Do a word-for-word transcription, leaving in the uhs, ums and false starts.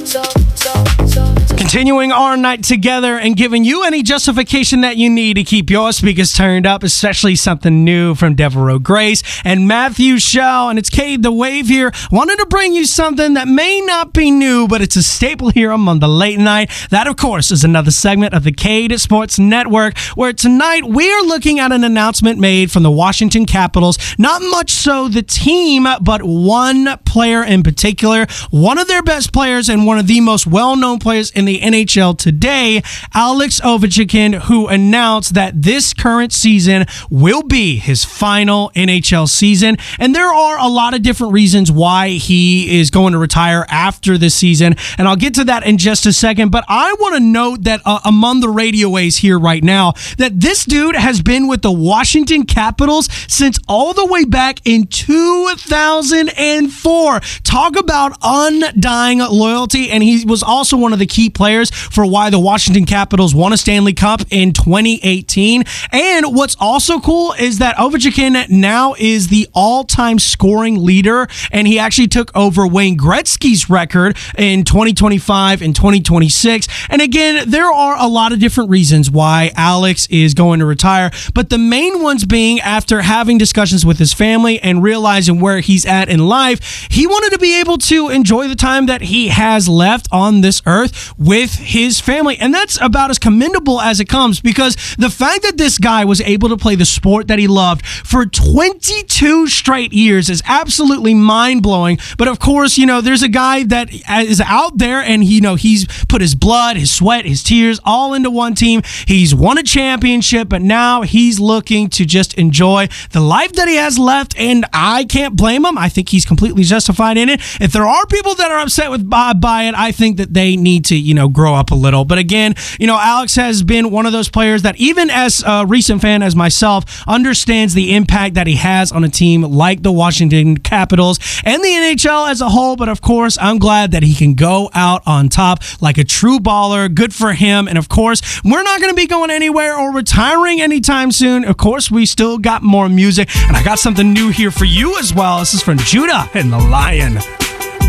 Continuing our night together and giving you any justification that you need to keep your speakers turned up, especially something new from Devereaux Grace and Matthew Shell. And it's Cade the Wave here. Wanted to bring you something that may not be new, but it's a staple here on the late night. That, of course, is another segment of the Cade Sports Network, where tonight we are looking at an announcement made from the Washington Capitals. Not much so the team, but one player in particular, one of their best players and one of the most well-known players in the N H L today, Alex Ovechkin, who announced that this current season will be his final N H L season. And there are a lot of different reasons why he is going to retire after this season, and I'll get to that in just a second. But I want to note that uh, among the radio waves here right now, that this dude has been with the Washington Capitals since all the way back in two thousand four. Talk about undying loyalty, and he was also one of the key players for why the Washington Capitals won a Stanley Cup in twenty eighteen. And what's also cool is that Ovechkin now is the all-time scoring leader, and he actually took over Wayne Gretzky's record in twenty twenty-five and twenty twenty-six. And again, there are a lot of different reasons why Alex is going to retire, but the main ones being, after having discussions with his family and realizing where he's at in life, he wanted to be able to enjoy the time that he has left on this earth with his family. And that's about as commendable as it comes, because the fact that this guy was able to play the sport that he loved for twenty-two straight years is absolutely mind-blowing. But of course, you know, there's a guy that is out there, and he, you know, he's put his blood, his sweat, his tears all into one team. He's won a championship, but now he's looking to just enjoy the life that he has left, and I can't blame him. I think he's completely justified in it. If there are people that are upset with by, by it, I think that they need to, you know, grow up a little. But again, you know, Alex has been one of those players that, even as a recent fan as myself, understands the impact that he has on a team like the Washington Capitals and the N H L as a whole. But of course, I'm glad that he can go out on top like a true baller. Good for him. And of course, we're not going to be going anywhere or retiring anytime soon. Of course, we still got more music, and I got something new here for you as well. This is from Judah and the Lion.